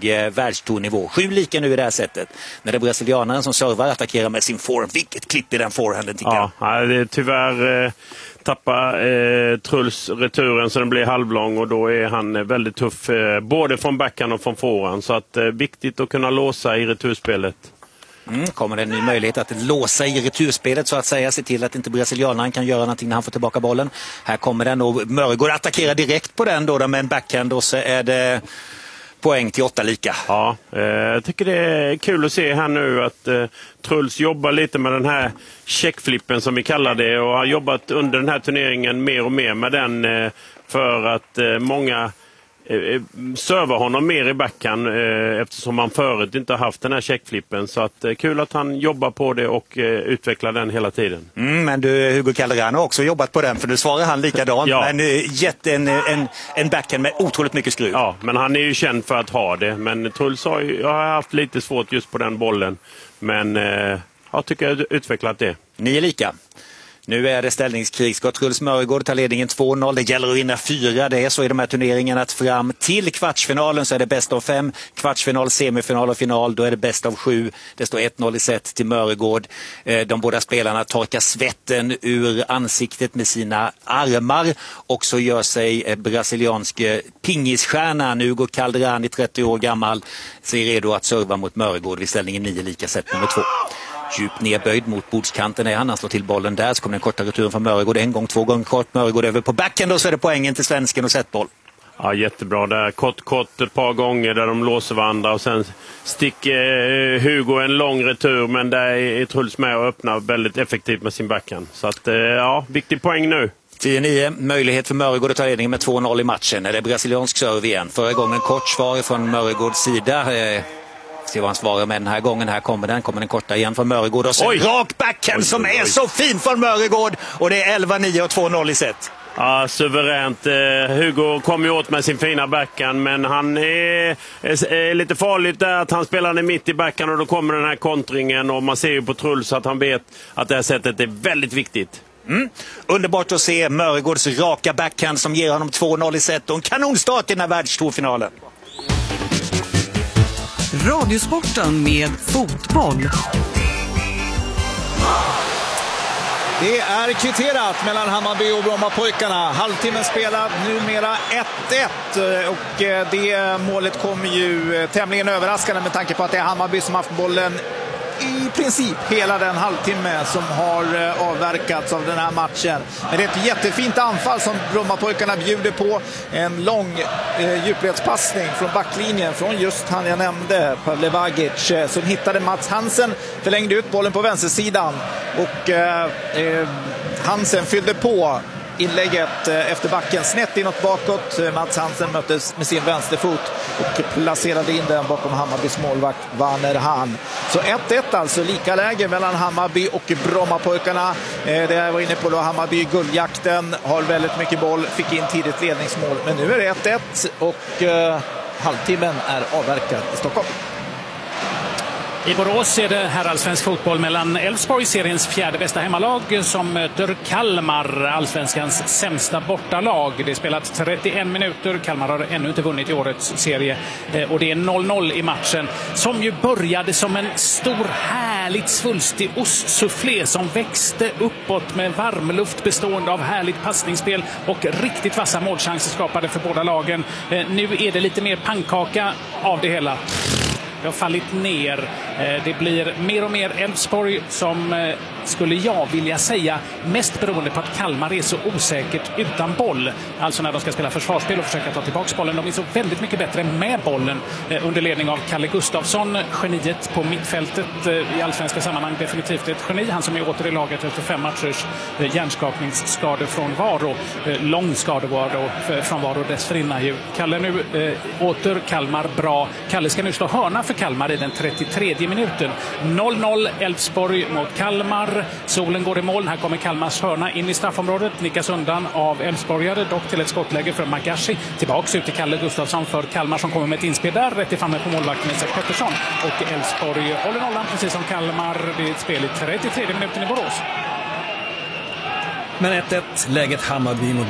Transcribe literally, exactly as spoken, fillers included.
hög eh, världstournivå. Sju lika nu i det här sättet. När det är brasilianaren som servar attackerar med sin forehand. Vilket klipp i den forehanden tycker ja, jag. Det är tyvärr eh, tappa eh, Truls returen så den blir halvlång och då är han eh, väldigt tuff eh, både från backhand och från forehand. Så att eh, viktigt att kunna låsa i returspelet. Mm, kommer det en ny möjlighet att låsa i returspelet så att säga, se till att inte brasilianaren kan göra någonting när han får tillbaka bollen. Här kommer den och Mörgård attackerar direkt på den då med en backhand och så är det poäng till åtta lika. Ja, eh, jag tycker det är kul att se här nu att eh, Truls jobbar lite med den här checkflippen som vi kallar det och har jobbat under den här turneringen mer och mer med den eh, för att eh, många servar honom mer i backhand eh, eftersom han förut inte har haft den här checkflippen. Så att eh, kul att han jobbar på det och eh, utvecklar den hela tiden. Mm, men du, Hugo Calderano har också jobbat på den för nu svarar han likadant. Ja. Men eh, gett en, en, en backhand med otroligt mycket skruv. Ja, men han är ju känd för att ha det. Men Truls har, ju, jag har haft lite svårt just på den bollen. Men eh, jag tycker jag har utvecklat det. Ni är lika. Nu är det ställningskrig. Ska Truls Mörgård ta ledningen två noll. Det gäller att vinna fyra. Det är så i de här turneringarna att fram till kvartsfinalen så är det bäst av fem. Kvartsfinal, semifinal och final. Då är det bäst av sju. Det står ett noll i set till Mörgård. De båda spelarna torkar svetten ur ansiktet med sina armar. Och så gör sig brasiliansk pingisstjärna Hugo Calderano, trettio år gammal, sig redo att serva mot Mörgård vid ställningen nio lika set nummer två. Djupt nedböjd mot bordskanten är han. Han slår till bollen där. Så kommer den korta returen från Mörgård. En gång, två gånger kort. Mörgård över på backhand och så är det poängen till svensken och setboll. Ja, jättebra där. Kort, kort ett par gånger där de låser varandra och sen sticker Hugo en lång retur men där är Truls med och öppnar väldigt effektivt med sin backhand. Så att, ja, viktig poäng nu. tio nio, möjlighet för Mörgård att ta ledningen med två noll i matchen. Är det brasiliansk serve igen? Förra gången kort svar från Mörgårds sida. Se vad han svarar med den här gången. Här kommer den. Kommer den korta igen från Mörgård. Och så Oj. rak backhand oj, som oj, oj. är så fin från Mörgård. Och det är elva nio och två noll i set. Ja, suveränt. Hugo kom ju åt med sin fina backhand men han är, är, är lite farligt där att han spelar den mitt i backhand och då kommer den här kontringen och man ser ju på Truls att han vet att det här sättet är väldigt viktigt. Mm. Underbart att se Mörgårds raka backhand som ger honom två noll i set och en kanonstart i den här världstourfinalen. Radiosporten med fotboll. Det är kvitterat mellan Hammarby och Brommapojkarna. Halvtimmen spelad, numera ett ett. Och det målet kommer ju tämligen överraskande med tanke på att det är Hammarby som haft bollen i princip hela den halvtimme som har avverkats av den här matchen. Men det är ett jättefint anfall som Brommapojkarna bjuder på. En lång eh, djupledspassning från backlinjen från just han jag nämnde, Pavle Vagic, som hittade Mats Hansen, förlängde ut bollen på vänstersidan och eh, eh, Hansen fyllde på inlägget efter backen snett inåt bakåt. Mats Hansen möttes med sin vänsterfot och placerade in den bakom Hammarbys målvakt Vanner Han. Så ett ett alltså, lika läge mellan Hammarby och Brommapojkarna. Det jag var inne på då, Hammarby guldjakten, har väldigt mycket boll, fick in tidigt ledningsmål. Men nu är det ett ett och uh, halvtimmen är avverkad i Stockholm. I Borås är det herrallsvensk fotboll mellan Elfsborg, seriens fjärde bästa hemmalag, som möter Kalmar, allsvenskans sämsta bortalag. Det är spelat trettioen minuter. Kalmar har ännu inte vunnit i årets serie. Och det är noll noll i matchen, som ju började som en stor, härligt svulstig ostsufflé som växte uppåt med varmluft bestående av härligt passningsspel och riktigt vassa målchanser skapade för båda lagen. Nu är det lite mer pannkaka av det hela. Det har fallit ner. Det blir mer och mer Elfsborg som, skulle jag vilja säga, mest beroende på att Kalmar är så osäkert utan boll. Alltså när de ska spela försvarsspel och försöka ta tillbaka bollen. De är så väldigt mycket bättre med bollen under ledning av Kalle Gustafsson. Geniet på mittfältet i allsvenska sammanhang. Definitivt ett geni. Han som är åter i laget efter fem matchers hjärnskakningsskador från Varo. Lång skadevaro från Varo dessförinnan ju. Kalle nu äh, åter Kalmar bra. Kalle ska nu slå hörna för Kalmar i den trettiotredje minuten. noll noll Elfsborg mot Kalmar. Solen går i mål. Här kommer Kalmars hörna in i straffområdet. Nickas undan av Elfsborgare. Dock till ett skottläge för Magashi. Tillbaks ut till Kalle Gustafsson för Kalmar som kommer med ett inspel där. Rätt i framme på målvakten Isak Pettersson. Och Elfsborg håller nollan precis som Kalmar. Det är ett spel i trettiotredje minuten i Borås. Men ett ett, läget Hammarby mot